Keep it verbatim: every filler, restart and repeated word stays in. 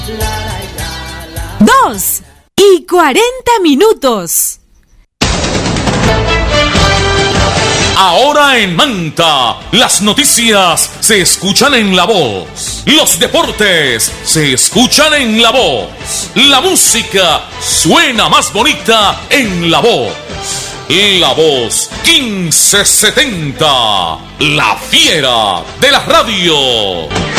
Dos y cuarenta minutos. Ahora en Manta, las noticias se escuchan en La Voz. Los deportes se escuchan en La Voz. La música suena más bonita en La Voz. La Voz quince setenta, la fiera de la radio.